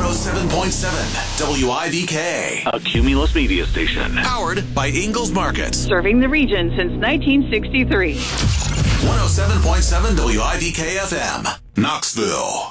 107.7 WIVK. A Cumulus media station. Powered by Ingalls Market. Serving the region since 1963. 107.7 WIVK FM. Knoxville.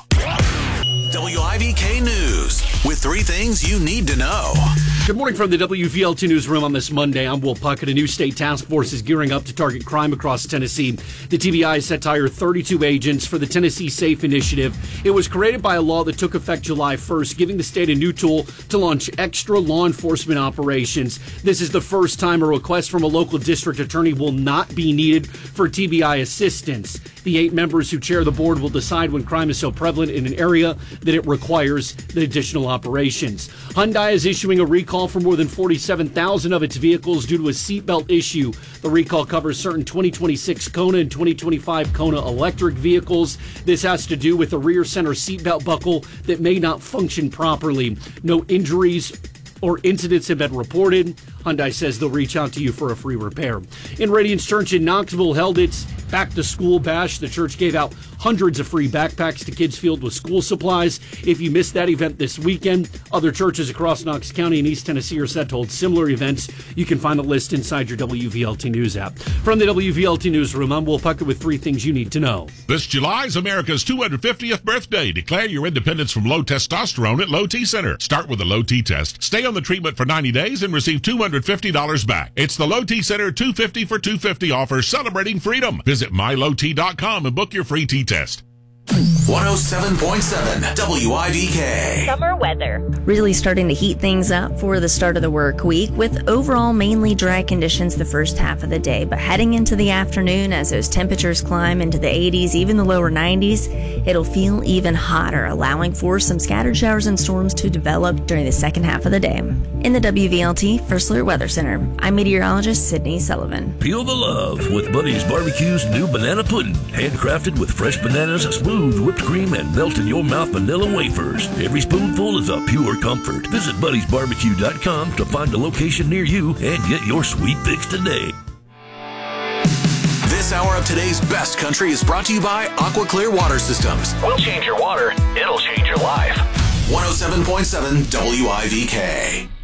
WIVK News with 3 things you need to know. Good morning from the WVLT Newsroom on this Monday. I'm Will Puckett. A new state task force is gearing up to target crime across Tennessee. The TBI is set to hire 32 agents for the Tennessee Safe Initiative. It was created by a law that took effect July 1st, giving the state a new tool to launch extra law enforcement operations. This is the first time a request from a local district attorney will not be needed for TBI assistance. The 8 members who chair the board will decide when crime is so prevalent in an area that it requires the additional operations. Hyundai is issuing a recall for more than 47,000 of its vehicles due to a seatbelt issue. The recall covers certain 2026 Kona and 2025 Kona electric vehicles. This has to do with a rear center seatbelt buckle that may not function properly. No injuries or incidents have been reported. Hyundai says they'll reach out to you for a free repair. In Radiance Church in Knoxville held its Back to School Bash. The church gave out hundreds of free backpacks to kids filled with school supplies. If you missed that event this weekend, other churches across Knox County and East Tennessee are set to hold similar events. You can find the list inside your WVLT News app. From the WVLT Newsroom, I'm Will Puckett with 3 things you need to know. This July is America's 250th birthday. Declare your independence from low testosterone at Low T Center. Start with a Low T test. Stay on the treatment for 90 days and receive $250 back. It's the Low T Center 250 for 250 offer celebrating freedom. Visit mylowt.com and book your free T test. 107.7 WIVK. Summer weather. Really starting to heat things up for the start of the work week with overall mainly dry conditions the first half of the day. But heading into the afternoon, as those temperatures climb into the 80s, even the lower 90s, it'll feel even hotter, allowing for some scattered showers and storms to develop during the second half of the day. In the WVLT First Alert Weather Center, I'm meteorologist Sydney Sullivan. Feel the love with Buddy's Barbecue's new banana pudding. Handcrafted with fresh bananas, smooth whipped cream, and melt-in-your-mouth vanilla wafers. Every spoonful is a pure comfort. Visit Buddy'sBarbecue.com to find a location near you and get your sweet fix today. This hour of today's best country is brought to you by Aqua Clear Water Systems. We'll change your water. It'll change your life. 107.7 WIVK.